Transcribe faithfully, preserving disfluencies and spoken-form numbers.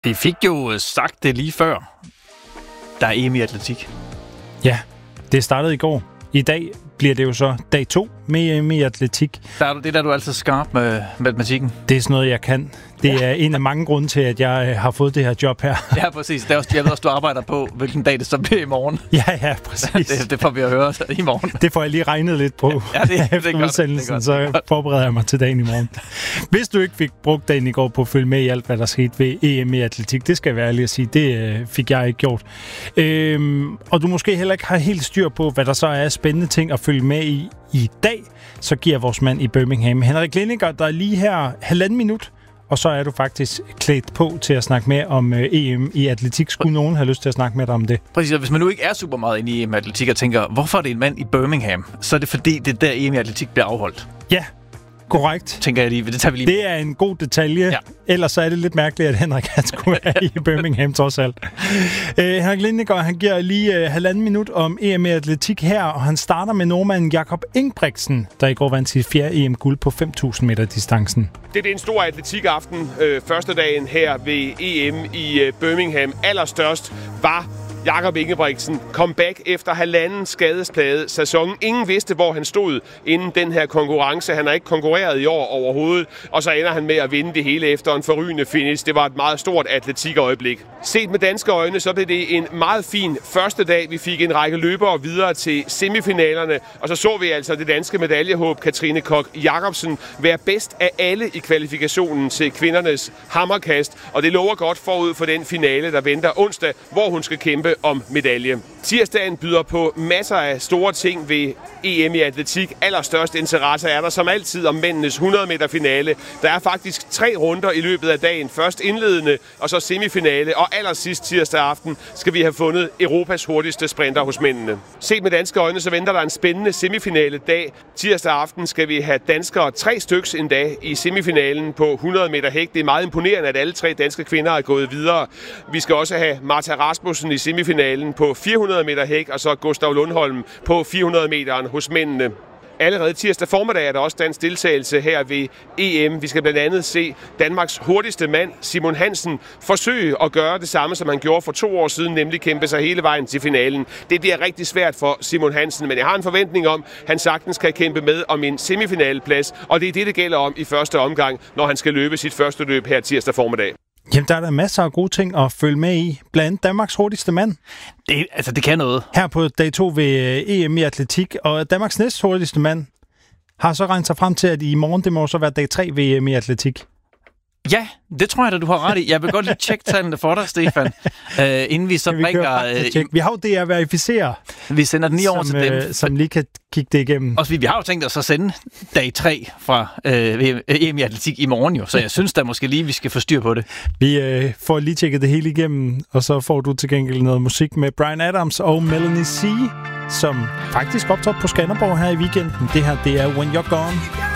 Vi fik jo sagt det lige før. Der er E M i atletik. Ja, det startede i går. I dag bliver det jo så dag to med E M i atletik. Der er, det der, du er altid skarp med matematikken. Det er sådan noget, jeg kan. Det er en af mange grunde til, at jeg har fået det her job her. Ja, præcis. Det er også, jeg ved også, du arbejder på, hvilken dag det så bliver i morgen. Ja, ja, præcis. det, det får vi at høre i morgen. Det får jeg lige regnet lidt på. Ja, det, det er Efter godt, udsendelsen, det er godt, så forbereder jeg mig til dagen i morgen. Hvis du ikke fik brugt dagen i går på at følge med i alt, hvad der skete ved E M i atletik, det skal jeg være ærlig at sige, det øh, fik jeg ikke gjort. Øhm, og du måske heller ikke har helt styr på, hvad der så er spændende ting at følge med i i dag, så giver vores mand i Birmingham, Henrik Lindinger, der er lige her halvanden minut, og så er du faktisk klædt på til at snakke med om øh, E M i atletik. Skulle nogen have lyst til at snakke med dig om det? Præcis, og hvis man nu ikke er super meget inde i E M i atletik og tænker, hvorfor er det en mand i Birmingham, så er det fordi, det er der E M i atletik bliver afholdt. Ja, korrekt. Tænker jeg lige, det tager vi lige. Det er en god detalje. Ja. Ellers så er det lidt mærkeligt, at Henrik han skulle være i Birmingham trods alt. Uh, Henrik Lindinger, han giver lige uh, halvanden minut om E M i atletik her, og han starter med nordmanden Jakob Ingebrigtsen, der i går vandt sit fjerde E M-guld på fem tusind meter distancen. Det er en stor atletikaften. Øh, første dagen her ved E M i øh, Birmingham. Allerstørst var Jakob Ingebrigtsen. Comeback efter halvanden skadesplade sæson. Ingen vidste, hvor han stod inden den her konkurrence. Han har ikke konkurreret i år overhovedet. Og så ender han med at vinde det hele efter en forrygende finish. Det var et meget stort atletikøjeblik. Set med danske øjne, så blev det en meget fin første dag. Vi fik en række løbere videre til semifinalerne. Og så så vi altså det danske medaljehåb Katrine Koch Jacobsen være bedst af alle i kvalifikationen til kvindernes hammerkast. Og det lover godt forud for den finale, der venter onsdag, hvor hun skal kæmpe om medalje. Tirsdagen byder på masser af store ting ved E M i atletik. Allerstørst interesse er der som altid om mændenes hundrede meter finale. Der er faktisk tre runder i løbet af dagen. Først indledende, og så semifinale. Og allersidst tirsdag aften skal vi have fundet Europas hurtigste sprinter hos mændene. Set med danske øjne, så venter der en spændende semifinale dag. Tirsdag aften skal vi have danskere tre styks en dag i semifinalen på hundrede meter hæk. Det er meget imponerende, at alle tre danske kvinder er gået videre. Vi skal også have Martha Rasmussen i semifinalen på fire hundrede meter hæk, og så Gustav Lundholm på fire hundrede meteren hos mændene. Allerede tirsdag formiddag er der også dansk deltagelse her ved E M. Vi skal blandt andet se Danmarks hurtigste mand, Simon Hansen, forsøge at gøre det samme, som han gjorde for to år siden, nemlig kæmpe sig hele vejen til finalen. Det bliver rigtig svært for Simon Hansen, men jeg har en forventning om, at han sagtens kan kæmpe med om en semifinaleplads, og det er det, det gælder om i første omgang, når han skal løbe sit første løb her tirsdag formiddag. Jamen, der er der masser af gode ting at følge med i. Blandt andet Danmarks hurtigste mand. Det, altså, det kan noget. Her på dag to ved E M i atletik. Og Danmarks næst hurtigste mand har så regnet sig frem til, at i morgen, det må så være dag tre ved E M i atletik. Ja, det tror jeg da, du har ret i. Jeg vil godt lige tjekke tallene for dig, Stefan, uh, inden vi så vi bringer... Uh, vi har jo det at verificere. Vi sender den lige over som, til dem. Uh, som lige kan kigge det igennem. Også vi har jo tænkt os at sende dag tre fra uh, E M i atletik i morgen jo, så jeg synes da måske lige, vi skal få styr på det. Vi uh, får lige tjekket det hele igennem, og så får du til gengæld noget musik med Bryan Adams og Melanie C, som faktisk optrådte på Skanderborg her i weekenden. Det her, det er When You're Gone.